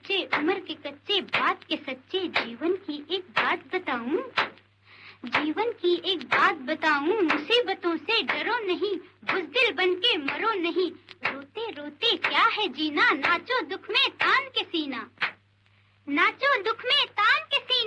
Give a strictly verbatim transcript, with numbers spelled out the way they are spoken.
बच्चे उम्र के कच्चे बात के सच्चे, जीवन की एक बात बताऊं, जीवन की एक बात बताऊं, मुसीबतों से डरो नहीं, बुज़दिल बन के मरो नहीं, रोते रोते क्या है जीना, नाचो दुख में तान के सीना, नाचो दुख में तान के